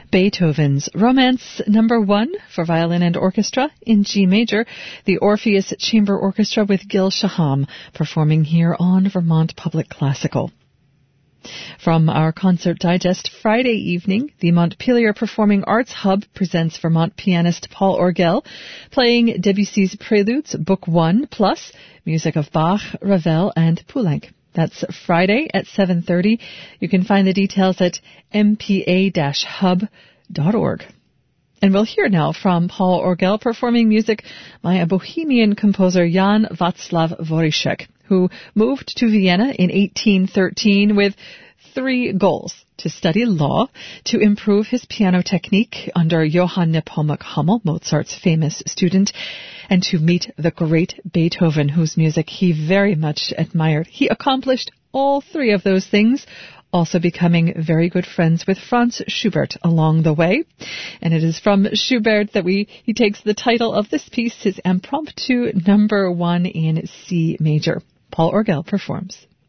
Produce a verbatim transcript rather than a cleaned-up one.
Beethoven's Romance Number One for violin and orchestra in G major, the Orpheus Chamber Orchestra with Gil Shaham performing here on Vermont Public Classical. From our Concert Digest Friday evening, the Montpelier Performing Arts Hub presents Vermont pianist Paul Orgel playing Debussy's Preludes, Book One, plus music of Bach, Ravel, and Poulenc. That's Friday at seven thirty. You can find the details at m p a dash hub dot org. And we'll hear now from Paul Orgel performing music by a Bohemian composer Jan Václav Dvořák, who moved to Vienna in eighteen thirteen with three goals: to study law, to improve his piano technique under Johann Nepomuk Hummel, Mozart's famous student, and to meet the great Beethoven, whose music he very much admired. He accomplished all three of those things, also becoming very good friends with Franz Schubert along the way. And it is from Schubert that we he takes the title of this piece, his Impromptu Number One in C major. Paul Orgel performs.